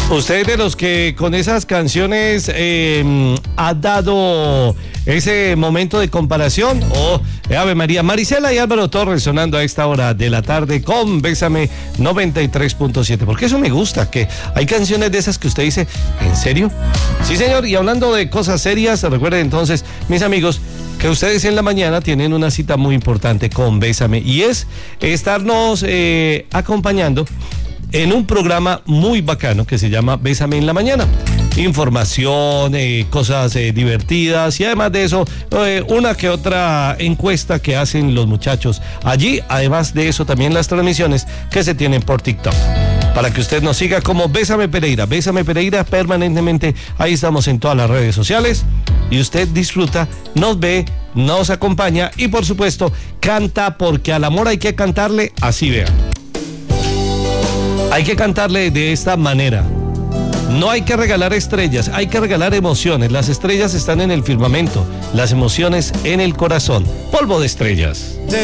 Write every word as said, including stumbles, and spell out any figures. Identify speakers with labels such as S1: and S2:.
S1: Usted de los que con esas canciones eh, ha dado ese momento de comparación. Oh, Ave María, Marisela y Álvaro Torres sonando a esta hora de la tarde con Bésame noventa y tres punto siete. Porque eso me gusta, que hay canciones de esas que usted dice, ¿en serio? Sí, señor, y hablando de cosas serias, recuerden entonces, mis amigos, que ustedes en la mañana tienen una cita muy importante con Bésame y es estarnos eh, acompañando en un programa muy bacano que se llama Bésame en la Mañana. Información, eh, cosas eh, divertidas y además de eso, eh, una que otra encuesta que hacen los muchachos allí. Además de eso, también las transmisiones que se tienen por TikTok. Para que usted nos siga como Bésame Pereira. Bésame Pereira permanentemente. Ahí estamos en todas las redes sociales. Y usted disfruta, nos ve, nos acompaña y por supuesto canta, porque al amor hay que cantarle así, vean. Hay que cantarle de esta manera. No hay que regalar estrellas, hay que regalar emociones. Las estrellas están en el firmamento, las emociones en el corazón. Polvo de estrellas.